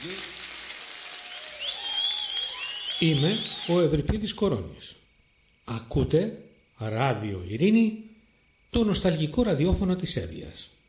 Είμαι ο Ευρυπίδης Κορώνης. Ακούτε Ράδιο Ειρήνη, το νοσταλγικό ραδιόφωνο της Εύβοιας.